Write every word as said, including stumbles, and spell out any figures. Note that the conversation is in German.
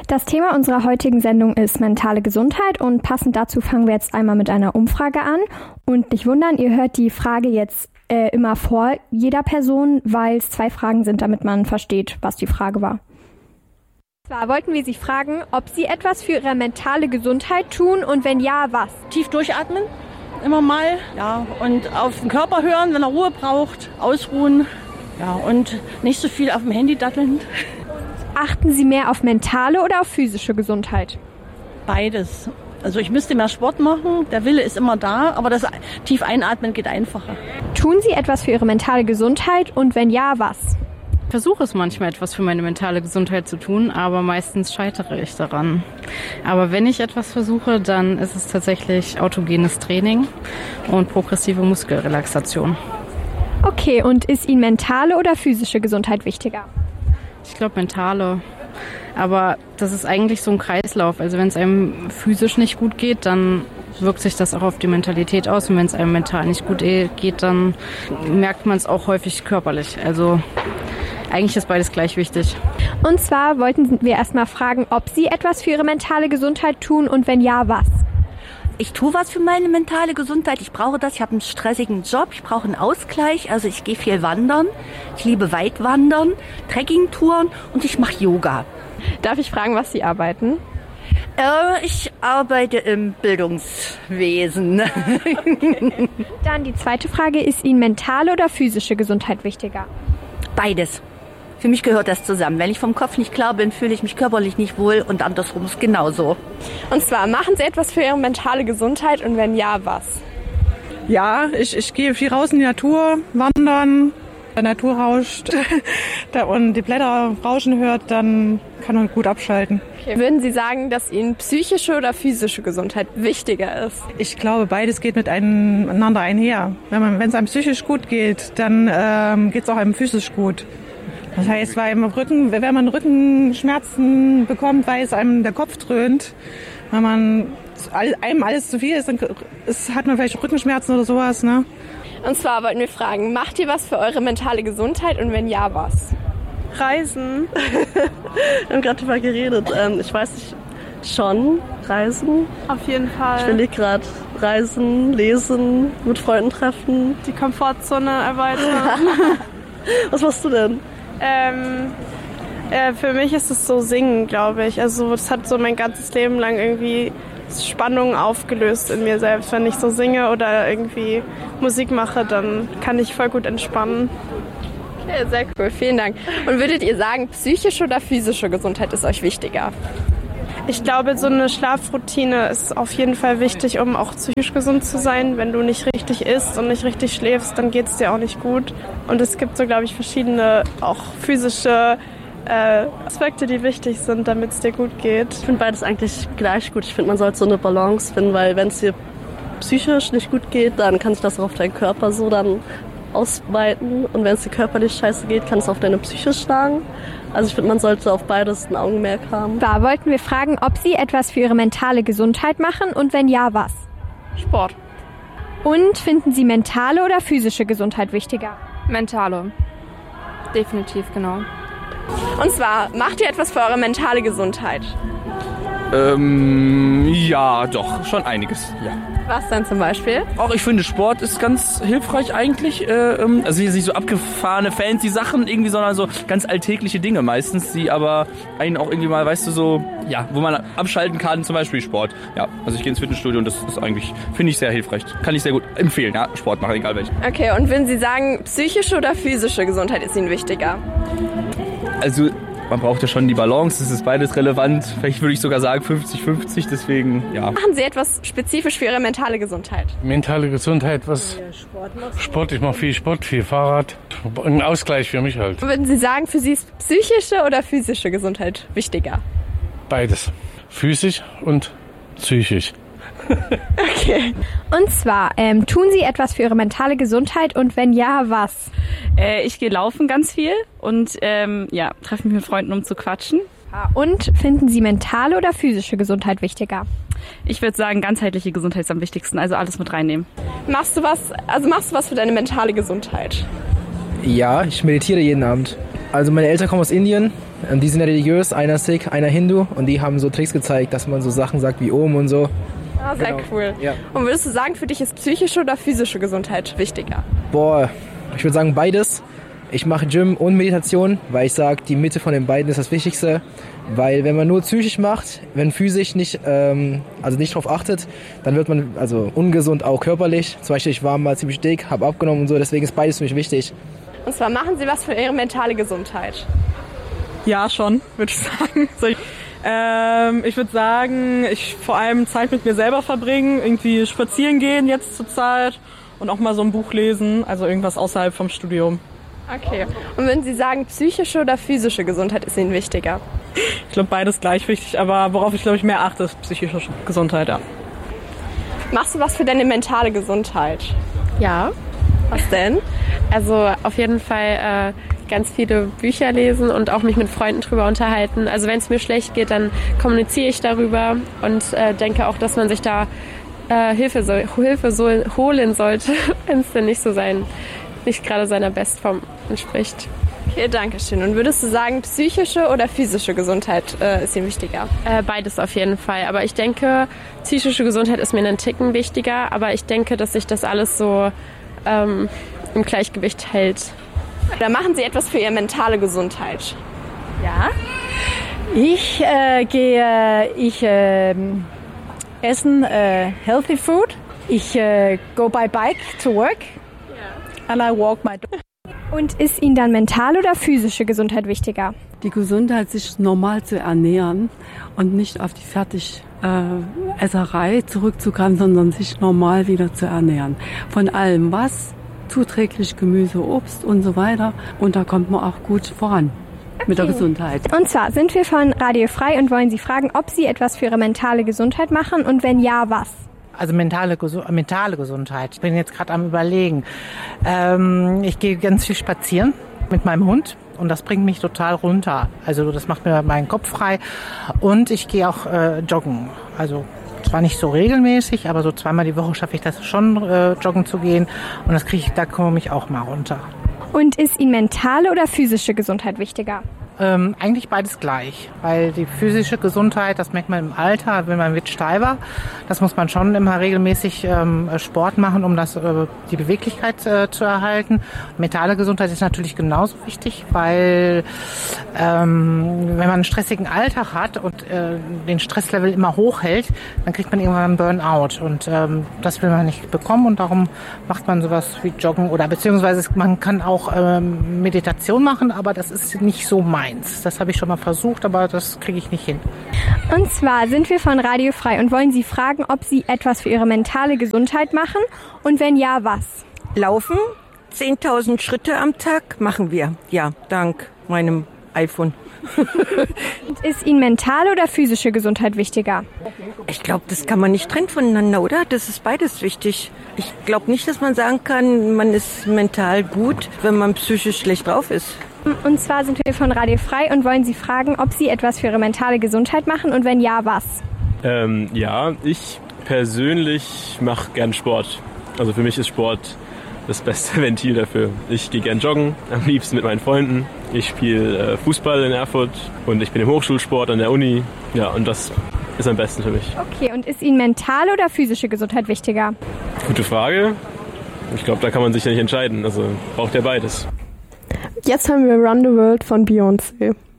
Das Thema unserer heutigen Sendung ist mentale Gesundheit und passend dazu fangen wir jetzt einmal mit einer Umfrage an. Und nicht wundern, ihr hört die Frage jetzt äh, immer vor jeder Person, weil es zwei Fragen sind, damit man versteht, was die Frage war. Zwar wollten wir Sie fragen, ob Sie etwas für Ihre mentale Gesundheit tun und wenn ja, was? Tief durchatmen, immer mal, ja, und auf den Körper hören, wenn er Ruhe braucht, ausruhen, ja, und nicht so viel auf dem Handy datteln. Achten Sie mehr auf mentale oder auf physische Gesundheit? Beides. Also ich müsste mehr Sport machen, der Wille ist immer da, aber das tief einatmen geht einfacher. Tun Sie etwas für Ihre mentale Gesundheit und wenn ja, was? Ich versuche es manchmal etwas für meine mentale Gesundheit zu tun, aber meistens scheitere ich daran. Aber wenn ich etwas versuche, dann ist es tatsächlich autogenes Training und progressive Muskelrelaxation. Okay, und ist Ihnen mentale oder physische Gesundheit wichtiger? Ich glaube mentale. Aber das ist eigentlich so ein Kreislauf. Also wenn es einem physisch nicht gut geht, dann wirkt sich das auch auf die Mentalität aus. Und wenn es einem mental nicht gut geht, dann merkt man es auch häufig körperlich. Also eigentlich ist beides gleich wichtig. Und zwar wollten wir erstmal fragen, ob Sie etwas für Ihre mentale Gesundheit tun und wenn ja, was? Ich tue was für meine mentale Gesundheit. Ich brauche das. Ich habe einen stressigen Job. Ich brauche einen Ausgleich. Also ich gehe viel wandern. Ich liebe Weitwandern, Trekkingtouren und ich mache Yoga. Darf ich fragen, was Sie arbeiten? Äh, ich arbeite im Bildungswesen. Okay. Dann die zweite Frage, ist Ihnen mentale oder physische Gesundheit wichtiger? Beides. Für mich gehört das zusammen. Wenn ich vom Kopf nicht klar bin, fühle ich mich körperlich nicht wohl und andersrum ist genauso. Und zwar, machen Sie etwas für Ihre mentale Gesundheit und wenn ja, was? Ja, ich, ich gehe viel raus in die Natur, wandern, der Natur rauscht und die Blätter rauschen hört, dann kann man gut abschalten. Okay. Würden Sie sagen, dass Ihnen psychische oder physische Gesundheit wichtiger ist? Ich glaube, beides geht miteinander einher. Wenn man, wenn es einem psychisch gut geht, dann ähm, geht es auch einem physisch gut. Das heißt, weil im Rücken, wenn man Rückenschmerzen bekommt, weil es einem der Kopf dröhnt, wenn man einem alles zu viel ist, dann ist, hat man vielleicht Rückenschmerzen oder sowas, ne? Und zwar wollten wir fragen, macht ihr was für eure mentale Gesundheit und wenn ja, was? Reisen. Wir haben gerade drüber geredet. Ähm, ich weiß nicht, schon reisen. Auf jeden Fall. Ich will gerade reisen, lesen, mit Freunden treffen. Die Komfortzone erweitern. Was machst du denn? Ähm, äh, für mich ist es so Singen, glaube ich. Also das hat so mein ganzes Leben lang irgendwie Spannungen aufgelöst in mir selbst. Wenn ich so singe oder irgendwie Musik mache, dann kann ich voll gut entspannen. Okay, sehr cool, vielen Dank. Und würdet ihr sagen, psychische oder physische Gesundheit ist euch wichtiger? Ich glaube, so eine Schlafroutine ist auf jeden Fall wichtig, um auch psychisch gesund zu sein. Wenn du nicht richtig isst und nicht richtig schläfst, dann geht es dir auch nicht gut. Und es gibt so, glaube ich, verschiedene auch physische äh, Aspekte, die wichtig sind, damit es dir gut geht. Ich finde beides eigentlich gleich gut. Ich finde, man sollte so eine Balance finden, weil wenn es dir psychisch nicht gut geht, dann kann sich das auch auf deinen Körper so dann ausweiten. Und wenn es dir körperlich scheiße geht, kann es auf deine Psyche schlagen. Also ich finde, man sollte auf beides ein Augenmerk haben. Da wollten wir fragen, ob Sie etwas für Ihre mentale Gesundheit machen und wenn ja, was? Sport. Und finden Sie mentale oder physische Gesundheit wichtiger? Mentale. Definitiv, genau. Und zwar, macht ihr etwas für eure mentale Gesundheit? Ähm, ja, doch, schon einiges, ja. Was dann zum Beispiel? Auch ich finde, Sport ist ganz hilfreich eigentlich. Äh, also jetzt nicht so abgefahrene, fancy Sachen irgendwie, sondern so ganz alltägliche Dinge meistens, die aber einen auch irgendwie mal, weißt du, so, ja, wo man abschalten kann, zum Beispiel Sport. Ja, also ich gehe ins Fitnessstudio und das ist eigentlich, finde ich, sehr hilfreich. Kann ich sehr gut empfehlen, ja, Sport machen, egal welchen. Okay, und würden Sie sagen, psychische oder physische Gesundheit ist Ihnen wichtiger? Also man braucht ja schon die Balance, das ist beides relevant. Vielleicht würde ich sogar sagen fünfzig fünfzig, deswegen, ja. Machen Sie etwas spezifisch für Ihre mentale Gesundheit? Mentale Gesundheit, was? Sport, ich mache viel Sport, viel Fahrrad. Ein Ausgleich für mich halt. Würden Sie sagen, für Sie ist psychische oder physische Gesundheit wichtiger? Beides. Physisch und psychisch. Okay. Und zwar, ähm, tun Sie etwas für Ihre mentale Gesundheit und wenn ja, was? Äh, ich gehe laufen ganz viel und ähm, ja, treffe mich mit Freunden, um zu quatschen. Und finden Sie mentale oder physische Gesundheit wichtiger? Ich würde sagen, ganzheitliche Gesundheit ist am wichtigsten, also alles mit reinnehmen. Machst du was, also machst du was für deine mentale Gesundheit? Ja, ich meditiere jeden Abend. Also meine Eltern kommen aus Indien Und die sind ja religiös, einer Sikh, einer Hindu. Und die haben so Tricks gezeigt, dass man so Sachen sagt wie Om und so. Ah, sehr genau. cool. Ja. Und würdest du sagen, für dich ist psychische oder physische Gesundheit wichtiger? Boah, ich würde sagen beides. Ich mache Gym und Meditation, weil ich sage, die Mitte von den beiden ist das Wichtigste. Weil wenn man nur psychisch macht, wenn physisch nicht, ähm, also nicht drauf achtet, dann wird man also ungesund auch körperlich. Zum Beispiel, ich war mal ziemlich dick, habe abgenommen und so, deswegen ist beides für mich wichtig. Und zwar machen Sie was für Ihre mentale Gesundheit? Ja, schon, würde ich sagen. So, ich ähm, ich würde sagen, ich vor allem Zeit mit mir selber verbringen, irgendwie spazieren gehen jetzt zur Zeit und auch mal so ein Buch lesen, also irgendwas außerhalb vom Studium. Okay. Und wenn Sie sagen, psychische oder physische Gesundheit ist Ihnen wichtiger? Ich glaube, beides gleich wichtig, aber worauf ich, glaube ich, mehr achte, ist psychische Gesundheit, ja. Machst du was für deine mentale Gesundheit? Ja. Was denn? Also auf jeden Fall äh, ganz viele Bücher lesen und auch mich mit Freunden drüber unterhalten. Also wenn es mir schlecht geht, dann kommuniziere ich darüber und äh, denke auch, dass man sich da äh, Hilfe, so, Hilfe so holen sollte, wenn es denn nicht so sein, nicht gerade seiner Bestform entspricht. Okay, danke schön. Und würdest du sagen, psychische oder physische Gesundheit äh, ist Ihnen wichtiger? Äh, beides auf jeden Fall. Aber ich denke, psychische Gesundheit ist mir einen Ticken wichtiger. Aber ich denke, dass sich das alles so ähm, im Gleichgewicht hält. Oder machen Sie etwas für Ihre mentale Gesundheit? Ja. Ich äh, gehe, ich äh, essen äh, healthy food. Ich äh, go by bike to work. Yeah. And I walk my dog. Und ist Ihnen dann mentale oder physische Gesundheit wichtiger? Die Gesundheit, sich normal zu ernähren und nicht auf die Fertigesserei äh, zurückzugreifen, sondern sich normal wieder zu ernähren. Von allem was, zuträglich Gemüse, Obst und so weiter. Und da kommt man auch gut voran okay. mit der Gesundheit. Und zwar sind wir von Radio Frei und wollen Sie fragen, ob Sie etwas für Ihre mentale Gesundheit machen und wenn ja, was? Also mentale, mentale Gesundheit. Ich bin jetzt gerade am Überlegen. Ähm, ich gehe ganz viel spazieren mit meinem Hund und das bringt mich total runter. Also das macht mir meinen Kopf frei und ich gehe auch äh, joggen. Also zwar nicht so regelmäßig, aber so zweimal die Woche schaffe ich das schon, äh, joggen zu gehen und das kriege ich, da komme ich auch mal runter. Und ist Ihnen mentale oder physische Gesundheit wichtiger? Ähm, eigentlich beides gleich, weil die physische Gesundheit, das merkt man im Alter, wenn man wird steifer, das muss man schon immer regelmäßig ähm, Sport machen, um das, äh, die Beweglichkeit äh, zu erhalten. Mentale Gesundheit ist natürlich genauso wichtig, weil ähm, wenn man einen stressigen Alltag hat und äh, den Stresslevel immer hochhält, dann kriegt man irgendwann einen Burnout und ähm, das will man nicht bekommen und darum macht man sowas wie Joggen oder beziehungsweise man kann auch ähm, Meditation machen, aber das ist nicht so mein. Das habe ich schon mal versucht, aber das kriege ich nicht hin. Und zwar sind wir von Radio Frei und wollen Sie fragen, ob Sie etwas für Ihre mentale Gesundheit machen und wenn ja, was? Laufen, zehntausend Schritte am Tag machen wir, ja, dank meinem iPhone. Und ist Ihnen mentale oder physische Gesundheit wichtiger? Ich glaube, das kann man nicht trennen voneinander, oder? Das ist beides wichtig. Ich glaube nicht, dass man sagen kann, man ist mental gut, wenn man psychisch schlecht drauf ist. Und zwar sind wir von Radio Frei und wollen Sie fragen, ob Sie etwas für Ihre mentale Gesundheit machen und wenn ja, was? Ähm, ja, ich persönlich mache gern Sport. Also für mich ist Sport das beste Ventil dafür. Ich gehe gern joggen, am liebsten mit meinen Freunden. Ich spiele äh, Fußball in Erfurt und ich bin im Hochschulsport an der Uni. Ja, und das ist am besten für mich. Okay, und ist Ihnen mentale oder physische Gesundheit wichtiger? Gute Frage. Ich glaube, da kann man sich ja nicht entscheiden. Also braucht ja beides. Jetzt haben wir Run the World von Beyoncé.